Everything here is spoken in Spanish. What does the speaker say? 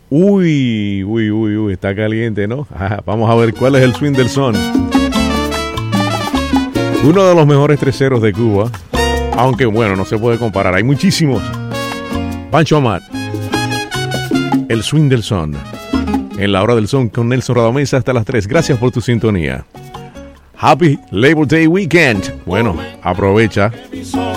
Uy, está caliente, ¿no? Vamos a ver cuál es el swing del son. Uno de los mejores treseros de Cuba, aunque bueno, no se puede comparar, hay muchísimos. Pancho Amat, el swing del son. En la hora del son con Nelson Radamesa hasta las 3. Gracias por tu sintonía. Happy Labor Day Weekend. Bueno, aprovecha.